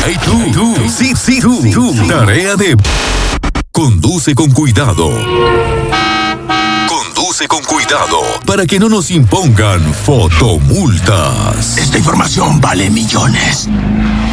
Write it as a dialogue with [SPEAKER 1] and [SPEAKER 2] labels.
[SPEAKER 1] Hey, tú. Sí, tú. Tarea de... Conduce con cuidado. Conduce con cuidado para que no nos impongan fotomultas.
[SPEAKER 2] Esta información vale millones.